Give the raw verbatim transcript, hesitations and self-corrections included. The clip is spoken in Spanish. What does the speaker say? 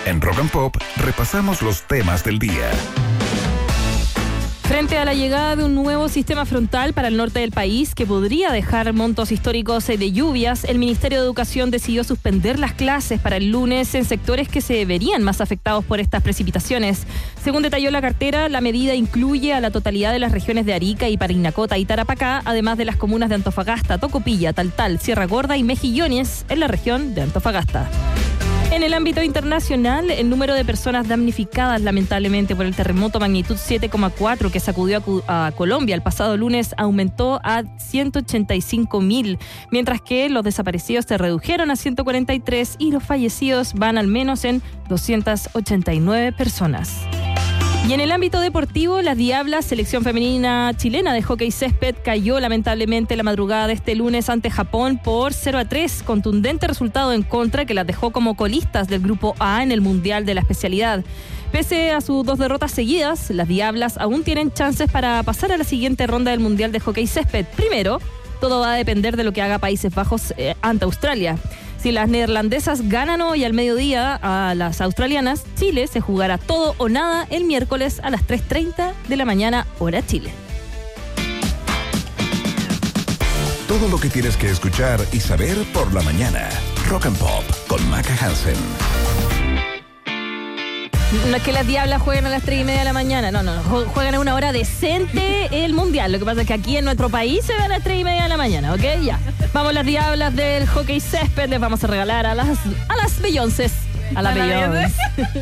En Rock and Pop repasamos los temas del día. Frente a la llegada de un nuevo sistema frontal para el norte del país que podría dejar montos históricos de lluvias, el Ministerio de Educación decidió suspender las clases para el lunes en sectores que se verían más afectados por estas precipitaciones. Según detalló la cartera, la medida incluye a la totalidad de las regiones de Arica y Parinacota y Tarapacá, además de las comunas de Antofagasta, Tocopilla, Taltal, Sierra Gorda y Mejillones en la región de Antofagasta. En el ámbito internacional, el número de personas damnificadas lamentablemente por el terremoto magnitud siete coma cuatro que sacudió a, a Colombia el pasado lunes aumentó a ciento ochenta y cinco mil, mientras que los desaparecidos se redujeron a ciento cuarenta y tres y los fallecidos van al menos en doscientas ochenta y nueve personas. Y en el ámbito deportivo, las Diablas, selección femenina chilena de hockey césped, cayó lamentablemente la madrugada de este lunes ante Japón por cero a tres, contundente resultado en contra que las dejó como colistas del grupo A en el Mundial de la especialidad. Pese a sus dos derrotas seguidas, las Diablas aún tienen chances para pasar a la siguiente ronda del Mundial de hockey césped. Primero, todo va a depender de lo que haga Países Bajos eh, ante Australia. Si las neerlandesas ganan hoy al mediodía a las australianas, Chile se jugará todo o nada el miércoles a las tres treinta de la mañana, hora Chile. Todo lo que tienes que escuchar y saber por la mañana. Rock and Pop con Maca Hansen. No es que las Diablas jueguen a las tres y media de la mañana, no, no, no, juegan a una hora decente el Mundial. Lo que pasa es que aquí en nuestro país se ve a las tres y media de la mañana, ¿ok? Ya. Vamos las Diablas del hockey césped, les vamos a regalar a las, a las Beyoncés. A las Beyoncés.